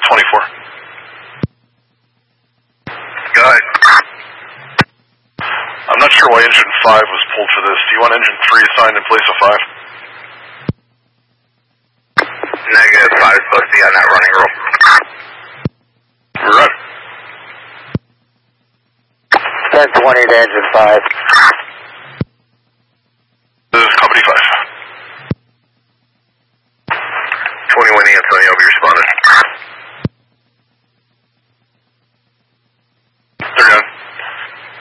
24. Go ahead. I'm not sure why engine 5 was pulled for this. Do you want engine 3 assigned in place of 5? Negative. 5 is supposed to be on that running roll. We're right. 1020 to engine 5.